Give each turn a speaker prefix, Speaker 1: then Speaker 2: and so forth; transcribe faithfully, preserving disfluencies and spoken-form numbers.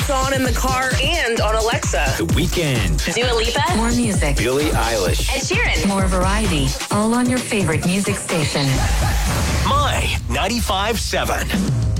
Speaker 1: It's on in the car and on Alexa.
Speaker 2: The Weeknd.
Speaker 3: Dua Lipa.
Speaker 4: More music.
Speaker 2: Billie Eilish.
Speaker 3: Ed Sheeran.
Speaker 4: More variety. All on your favorite music station.
Speaker 2: My ninety-five seven.